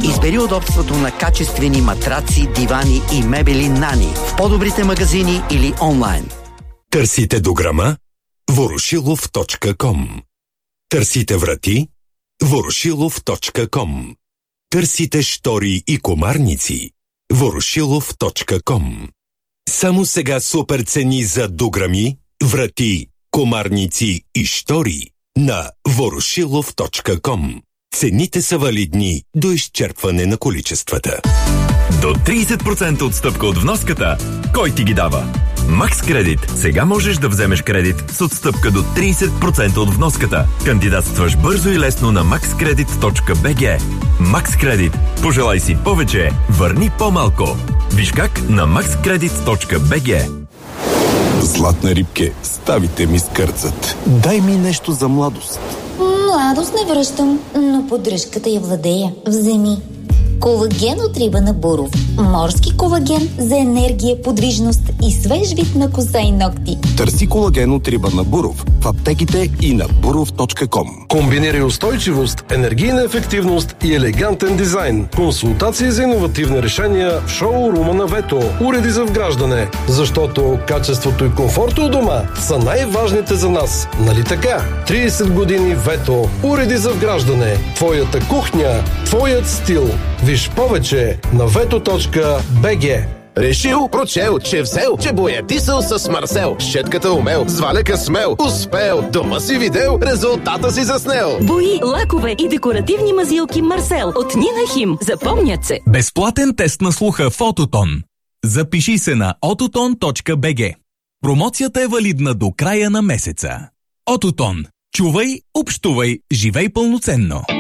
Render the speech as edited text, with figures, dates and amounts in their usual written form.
Избери удобството на качествени матраци, дивани и мебели Нани в по-добрите магазини или онлайн. Търсите дограма? Ворошилов.com. Търсите врати? Ворошилов.com. Търсите штори и комарници? Ворошилов.com. Само сега супер цени за дограми, врати, комарници и штори на Ворошилов.com. Цените са валидни до изчерпване на количествата. До 30% отстъпка от вноската. Кой ти ги дава? Макс Кредит. Сега можеш да вземеш кредит с отстъпка до 30% от вноската. Кандидатстваш бързо и лесно на maxcredit.bg. Макс Кредит. Пожелай си повече, върни по-малко. Виж как на maxcredit.bg. Златна рибке, ставите ми скърцат. Дай ми нещо за младост. Младост не връщам, но поддръжката я владея. Вземи. Колаген от риба на Буров. Морски колаген за енергия, подвижност и свеж вид на коса и ногти. Търси колаген от риба на Буров в аптеките и на burov.com. Комбинирай устойчивост, енергийна ефективност и елегантен дизайн. Консултации за иновативни решения в шоурума на Вето. Уреди за вграждане, защото качеството и комфорта у дома са най-важните за нас. Нали така? 30 години Вето. Уреди за вграждане. Твоята кухня, твоят стил. Виж повече на veto.bg. Решил, прочел, че взел, че боядисал с Марсел. Щетката умел, с валека смел, успел, дома си видел, резултата си заснел. Бои, лакове и декоративни мазилки Марсел от Нина Хим. Запомнят се. Безплатен тест на слуха в Ототон. Запиши се на ototon.bg. Промоцията е валидна до края на месеца. Ототон. Чувай, общувай, живей пълноценно.